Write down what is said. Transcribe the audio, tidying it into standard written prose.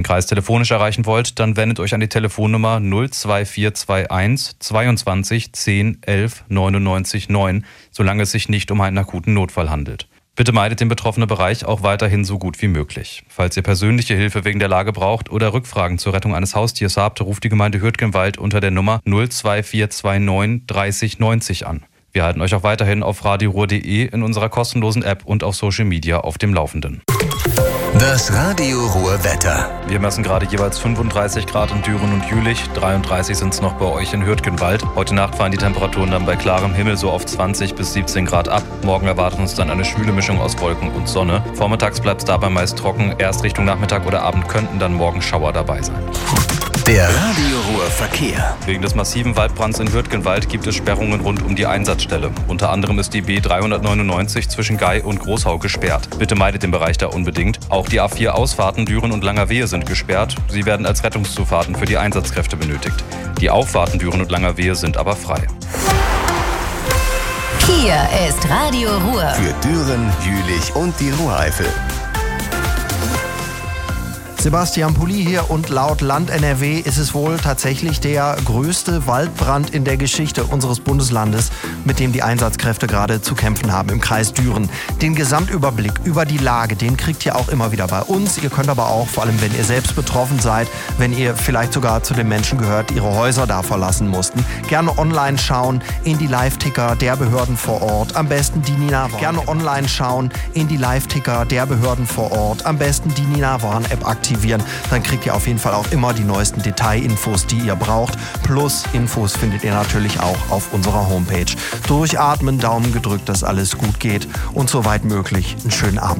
Kreis telefonisch erreichen wollt, dann wendet euch an die Telefonnummer 02421 22 10 11 99 9, solange es sich nicht um einen akuten Notfall handelt. Bitte meidet den betroffenen Bereich auch weiterhin so gut wie möglich. Falls ihr persönliche Hilfe wegen der Lage braucht oder Rückfragen zur Rettung eines Haustiers habt, ruft die Gemeinde Hürtgenwald unter der Nummer 02429 30 90 an. Wir halten euch auch weiterhin auf radioruhr.de, in unserer kostenlosen App und auf Social Media auf dem Laufenden. Das Radio Ruhr Wetter. Wir messen gerade jeweils 35 Grad in Düren und Jülich, 33 sind es noch bei euch in Hürtgenwald. Heute Nacht fahren die Temperaturen dann bei klarem Himmel so auf 20 bis 17 Grad ab. Morgen erwartet uns dann eine schwüle Mischung aus Wolken und Sonne. Vormittags bleibt es dabei meist trocken, erst Richtung Nachmittag oder Abend könnten dann morgen Schauer dabei sein. Der Radio Ruhr Verkehr. Wegen des massiven Waldbrands in Hürtgenwald gibt es Sperrungen rund um die Einsatzstelle. Unter anderem ist die B399 zwischen Gei und Großhau gesperrt. Bitte meidet den Bereich da unbedingt. Auch die A4-Ausfahrten Düren und Langerwehe sind gesperrt. Sie werden als Rettungszufahrten für die Einsatzkräfte benötigt. Die Auffahrten Düren und Langerwehe sind aber frei. Hier ist Radio Ruhr. Für Düren, Jülich und die Ruhreifel. Sebastian Pulli hier und laut Land NRW ist es wohl tatsächlich der größte Waldbrand in der Geschichte unseres Bundeslandes, mit dem die Einsatzkräfte gerade zu kämpfen haben im Kreis Düren. Den Gesamtüberblick über die Lage, den kriegt ihr auch immer wieder bei uns. Ihr könnt aber auch, vor allem wenn ihr selbst betroffen seid, wenn ihr vielleicht sogar zu den Menschen gehört, die ihre Häuser da verlassen mussten, gerne online schauen in die Live-Ticker der Behörden vor Ort, am besten die Nina Warn. Gerne online schauen in die Live-Ticker der Behörden vor Ort, am besten die Nina Warn-App aktivieren. Dann kriegt ihr auf jeden Fall auch immer die neuesten Detailinfos, die ihr braucht. Plus Infos findet ihr natürlich auch auf unserer Homepage. Durchatmen, Daumen gedrückt, dass alles gut geht und soweit möglich einen schönen Abend.